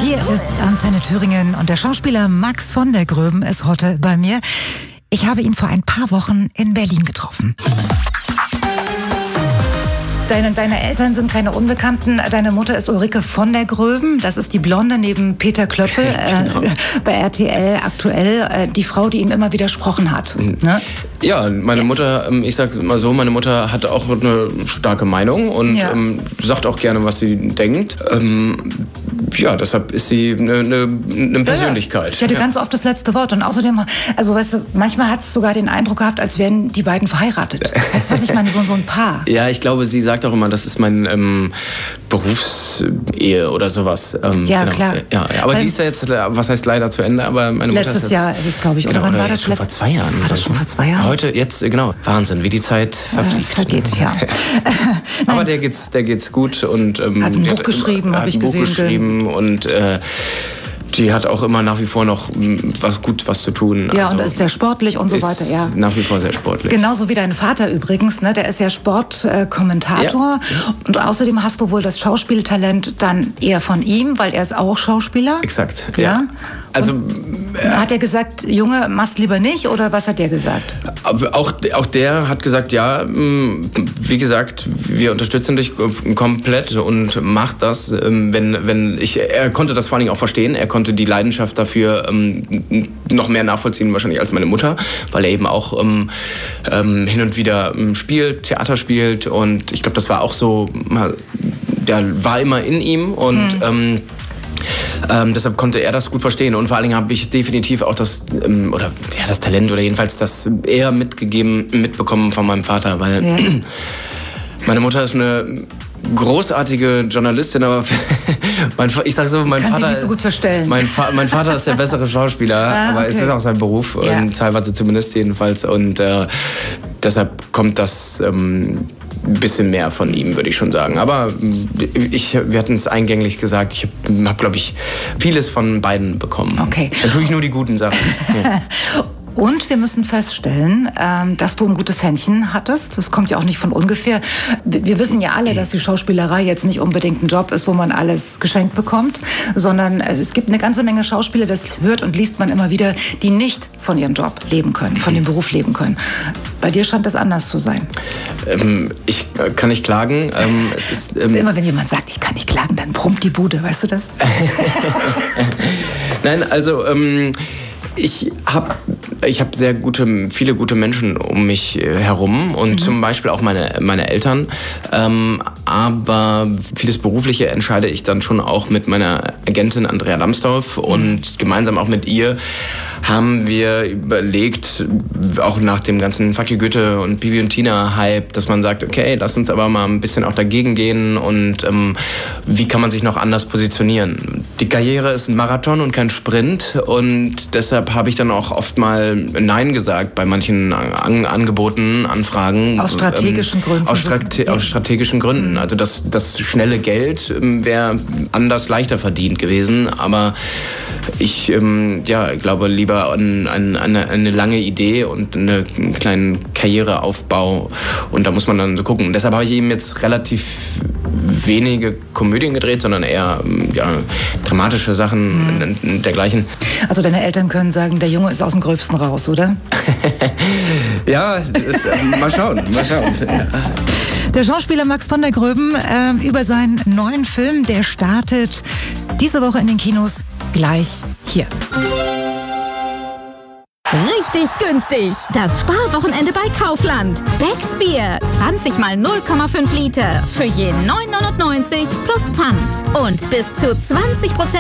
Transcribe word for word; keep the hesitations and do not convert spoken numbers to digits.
Hier ist Antenne Thüringen und der Schauspieler Max von der Gröben ist heute bei mir. Ich habe ihn vor ein paar Wochen in Berlin getroffen. Deine, deine Eltern sind keine Unbekannten. Deine Mutter ist Ulrike von der Gröben. Das ist die Blonde neben Peter Klöppel genau. äh, bei R T L aktuell. Äh, die Frau, die ihm immer widersprochen hat. Mhm. Ne? Ja, meine Mutter, ich sag mal so, meine Mutter hat auch eine starke Meinung und ja. ähm, sagt auch gerne, was sie denkt. Ähm, ja, deshalb ist sie eine, eine, eine Persönlichkeit. Ja, ja. Die hat ganz oft das letzte Wort. Und außerdem, also weißt du, manchmal hat es sogar den Eindruck gehabt, als wären die beiden verheiratet. Weißt du, was ich meine? So, so ein Paar. Ja, ich glaube, sie sagt auch immer, das ist mein ähm, Berufsehe oder sowas. Ähm, ja, genau. klar. Ja, ja, aber Weil, die ist ja jetzt, was heißt leider zu Ende, aber meine Mutter letztes ist jetzt, Jahr ist es, glaube ich. Oder genau, wann oder war das? Schon vor zwei Jahren. War das schon vor zwei Jahren? Heute, jetzt, genau. Wahnsinn, wie die Zeit verfliegt. Ja, vergeht, ja. Aber der geht's, der geht's gut. Und, ähm, hat ein Buch geschrieben, habe ich gesehen. Buch geschrieben und äh, die hat auch immer nach wie vor noch was gut was zu tun. Ja, also und ist sehr sportlich und so weiter. Ja. Nach wie vor sehr sportlich. Genauso wie dein Vater übrigens, ne? Der ist ja Sportkommentator. Äh, ja. Und außerdem hast du wohl das Schauspieltalent dann eher von ihm, weil er ist auch Schauspieler. Exakt, ja. ja. Also äh, hat er gesagt, Junge, mach's lieber nicht, oder was hat der gesagt? Auch, auch der hat gesagt, ja, wie gesagt, wir unterstützen dich komplett und mach das, wenn, wenn ich, er konnte das vor allen Dingen auch verstehen, er konnte die Leidenschaft dafür ähm, noch mehr nachvollziehen wahrscheinlich als meine Mutter, weil er eben auch ähm, ähm, hin und wieder spielt, Theater spielt und ich glaube, das war auch so, der war immer in ihm und hm. ähm, Ähm, deshalb konnte er das gut verstehen und vor allen Dingen habe ich definitiv auch das ähm, oder ja das Talent oder jedenfalls das eher mitgegeben mitbekommen von meinem Vater, weil ja. meine Mutter ist eine großartige Journalistin, aber mein, ich sag so, mein Kann Vater sie nicht so gut verstellen. Mein, Fa- mein Vater ist der bessere Schauspieler, ah, aber okay. Es ist auch sein Beruf ja. und teilweise zumindest jedenfalls und äh, deshalb kommt das ähm, ein bisschen mehr von ihm, würde ich schon sagen. Aber ich, wir hatten es eingänglich gesagt, ich habe, hab, glaube ich, vieles von beiden bekommen. Okay. Natürlich nur die guten Sachen. Ja. Und wir müssen feststellen, ähm, dass du ein gutes Händchen hattest. Das kommt ja auch nicht von ungefähr. Wir wissen ja alle, dass die Schauspielerei jetzt nicht unbedingt ein Job ist, wo man alles geschenkt bekommt, sondern es gibt eine ganze Menge Schauspieler, das hört und liest man immer wieder, die nicht von ihrem Job leben können, von dem Beruf leben können. Bei dir scheint das anders zu sein. Ähm, ich kann nicht klagen. Ähm, es ist, ähm immer wenn jemand sagt, ich kann nicht klagen, dann brummt die Bude, weißt du das? Nein, also ähm, ich habe ich hab sehr gute, viele gute Menschen um mich herum und mhm. zum Beispiel auch meine, meine Eltern. Ähm, aber vieles Berufliche entscheide ich dann schon auch mit meiner Agentin Andrea Lambsdorff und mhm. gemeinsam auch mit ihr haben wir überlegt, auch nach dem ganzen Fuck you Goethe und Bibi und Tina-Hype, dass man sagt, okay, lass uns aber mal ein bisschen auch dagegen gehen und ähm, wie kann man sich noch anders positionieren. Die Karriere ist ein Marathon und kein Sprint und deshalb habe ich dann auch oft mal Nein gesagt bei manchen An- Angeboten, Anfragen. Aus strategischen ähm, Gründen. Aus, Strate- aus strategischen Gründen. Also das, das schnelle Geld ähm, wäre anders leichter verdient gewesen, aber ich ähm, ja, glaube lieber an, an, an eine, eine lange Idee und eine, einen kleinen Karriereaufbau und da muss man dann so gucken. Und deshalb habe ich eben jetzt relativ wenige Komödien gedreht, sondern eher ja, dramatische Sachen mhm. und dergleichen. Also deine Eltern können sagen, der Junge ist aus dem Gröbsten raus, oder? Ja, ist, äh, mal schauen, mal schauen. Ja. Der Schauspieler Max von der Gröben äh, über seinen neuen Film, der startet diese Woche in den Kinos, gleich hier. Richtig günstig. Das Sparwochenende bei Kaufland. Becks Bier. zwanzig mal null Komma fünf Liter. Für je neun neunundneunzig plus Pfand. Und bis zu zwanzig Prozent